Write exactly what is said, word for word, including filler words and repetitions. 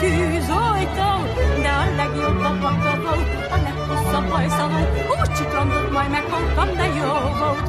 tűzoltó, de a legjobb a pakavó, a leghosszabb hajszaló, úgy csiklandott, majd meghaltam, de jó volt.